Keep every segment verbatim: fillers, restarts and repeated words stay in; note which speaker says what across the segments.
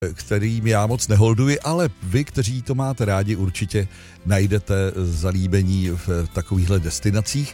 Speaker 1: kterým já moc neholduji, ale vy, kteří to máte rádi, určitě najdete zalíbení v takovýchhle destinacích.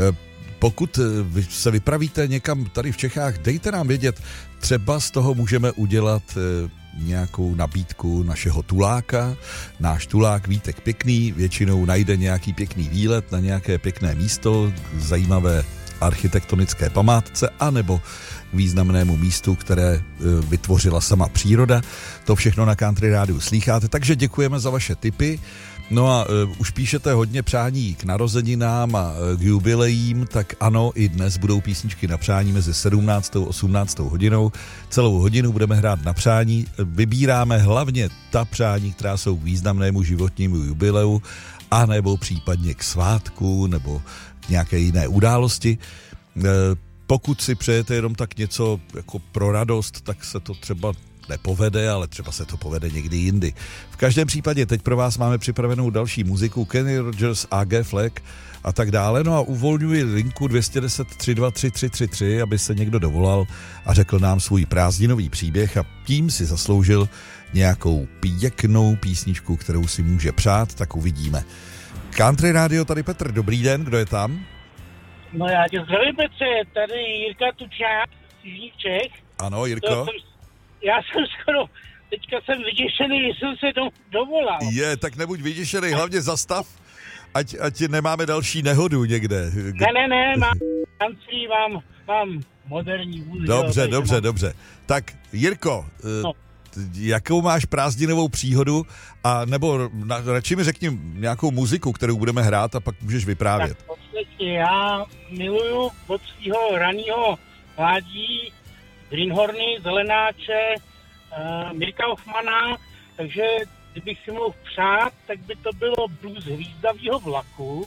Speaker 1: Pokud se vypravíte někam tady v Čechách, dejte nám vědět, třeba z toho můžeme udělat nějakou nabídku našeho tuláka. Náš tulák Vítek Pěkný většinou najde nějaký pěkný výlet na nějaké pěkné místo, zajímavé architektonické památce, anebo významnému místu, které vytvořila sama příroda. To všechno na Country Rádiu slýcháte, takže děkujeme za vaše tipy. No a uh, už píšete hodně přání k narozeninám a uh, k jubilejím, tak ano, i dnes budou písničky na přání mezi sedmnáctou a osmnáctou hodinou. Celou hodinu budeme hrát na přání. Vybíráme hlavně ta přání, která jsou k významnému životnímu jubileu, anebo případně k svátku, nebo k nějaké jiné události. Uh, pokud si přejete jenom tak něco jako pro radost, tak se to třeba nepovede, ale třeba se to povede někdy jindy. V každém případě teď pro vás máme připravenou další muziku, Kenny Rogers, A G Fleck a tak dále. No a uvolňuji linku dvě stě deset tři dva tři tři tři tři, aby se někdo dovolal a řekl nám svůj prázdninový příběh a tím si zasloužil nějakou pěknou písničku, kterou si může přát, tak uvidíme. Country Radio, tady Petr, dobrý den, kdo je tam?
Speaker 2: No já tě zdravím, Petře, tady Jirka Tučák z Jižních Čech.
Speaker 1: Ano, Jirko.
Speaker 2: Já jsem skoro, teďka jsem vyděšený, že jsem se do, dovolal.
Speaker 1: Je, tak nebuď vyděšený, hlavně zastav, ať, ať nemáme další nehodu někde.
Speaker 2: Ne, ne, ne, mám šancí, mám, mám moderní vůz.
Speaker 1: Dobře,
Speaker 2: jo,
Speaker 1: dobře,
Speaker 2: mám...
Speaker 1: dobře. Tak Jirko,
Speaker 2: no.
Speaker 1: jakou máš prázdninovou příhodu, a nebo na, radši mi řekni nějakou muziku, kterou budeme hrát a pak můžeš vyprávět.
Speaker 2: Tak v podstatě já miluju od svého raného mládí Greenhorny, Zelenáče, uh, Mirka Hoffmana, takže kdybych si mohl přát, tak by to bylo blues Hvízdavýho vlaku.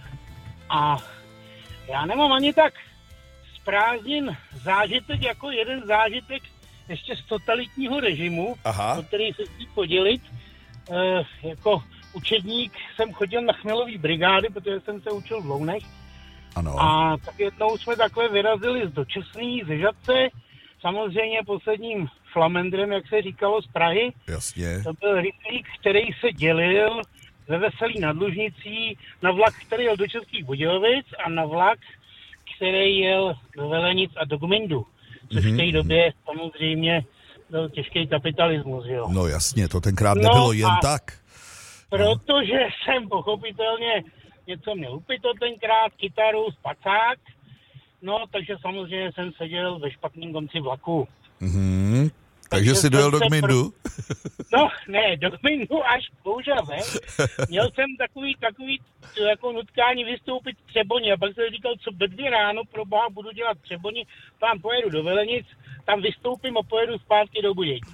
Speaker 2: A já nemám ani tak z prázdnin zážitek jako jeden zážitek ještě z totalitního režimu,
Speaker 1: Aha.
Speaker 2: o který se chci podělit. Uh, jako učedník jsem chodil na chmelový brigády, protože jsem se učil v Lounech.
Speaker 1: Ano.
Speaker 2: A tak jednou jsme takhle vyrazili z Dočesný, ze Žadce, samozřejmě posledním flamendrem, jak se říkalo, z Prahy.
Speaker 1: Jasně.
Speaker 2: To byl rychlík, který se dělil ve Veselí nad Lužnicí na vlak, který jel do Českých Budějovic a na vlak, který jel do Velenic a do Gmindu. Což mm-hmm. v té době samozřejmě byl těžký kapitalismus, jo.
Speaker 1: No jasně, to tenkrát
Speaker 2: no
Speaker 1: nebylo jen tak.
Speaker 2: Protože no. jsem pochopitelně něco měl upito tenkrát, kytaru, spacák, no, takže samozřejmě jsem seděl ve špatným konci vlaku.
Speaker 1: Mm-hmm. Takže, takže jsi dojel do Gmindu?
Speaker 2: Pr... No, ne, do Gmindu až bohužel ne. Měl jsem takový, takový jako nutkání vystoupit v Třeboni a pak jsem říkal, co ve dvě ráno pro boha budu dělat v Třeboni, tam pojedu do Velenic, tam vystoupím a pojedu zpátky do Budějic.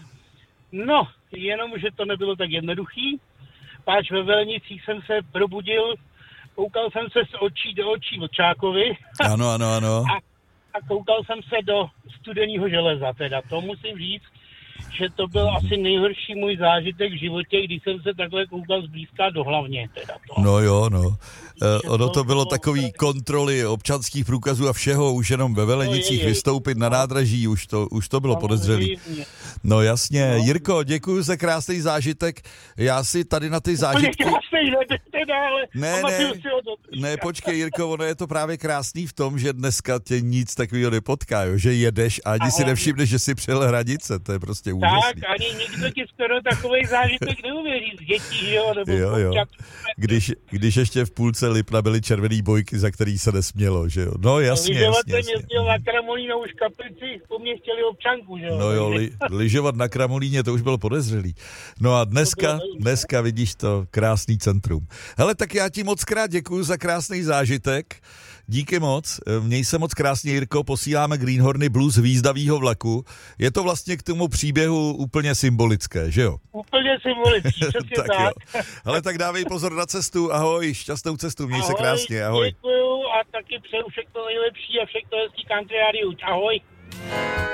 Speaker 2: No, jenom, že to nebylo tak jednoduchý, páč ve Velenicích jsem se probudil, koukal jsem se z očí do očí Vlčákovi.
Speaker 1: Ano, ano, ano.
Speaker 2: A, a koukal jsem se do studeného železa, teda to musím říct, že to byl asi nejhorší můj zážitek v životě, když jsem se takhle koukal zblízka do hlavně. Teda to.
Speaker 1: No jo, no. Uh, ono to bylo takový kontroly občanských průkazů a všeho, už jenom ve Velenicích vystoupit na nádraží, už to, už to bylo podezřelý. No jasně. No. Jirko, děkuju za krásný zážitek. Já si tady na ty zážitky...
Speaker 2: Krásný, ne, teda, ale
Speaker 1: ne, ne, ne, počkej, Jirko, ono je to právě krásný v tom, že dneska tě nic takového nepotká, jo? Že jedeš a ani Aha. si nevšimneš, že jsi přijel hranice, to je prostě úžasný.
Speaker 2: Tak, ani nikdo ti skoro takovej zážitek neuvěří z dětí, jo? Nebo
Speaker 1: jo, jo. Když, když ještě v půlce Lipna byly červený bojky, za který se nesmělo, že jo? No jasně,
Speaker 2: lyžovat
Speaker 1: jasně, jasně.
Speaker 2: jsem jezdil na Kramolína už kaplici, po mně chtěli občanku, že jo?
Speaker 1: No jo, li, lyžovat na Kramolíně, to už bylo podezřelý. No a dneska, dneska vidíš to, krásný centrum. Hele, tak já ti moc krát děkuju za krásný zážitek. Díky moc, měj se moc krásně, Jirko, posíláme Greenhorny blues Hvízdavýho vlaku. Je to vlastně k tomu příběhu úplně symbolické, že jo?
Speaker 2: Úplně symbolické, přesně tak.
Speaker 1: tak. Ale tak dávej pozor na cestu, ahoj, šťastnou cestu, měj
Speaker 2: ahoj,
Speaker 1: se krásně, ahoj.
Speaker 2: Děkuju a taky přeju všechno nejlepší a všechno hezký Country Radio, ahoj.